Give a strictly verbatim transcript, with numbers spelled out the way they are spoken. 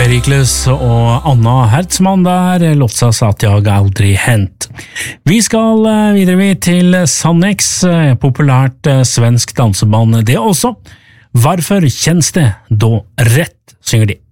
Periklus og Anna Hertzmann der, låtsas at jeg aldri hent. Vi skal videre til Sannex, populært svensk danseband det også. Varför känns det då rätt, synger de.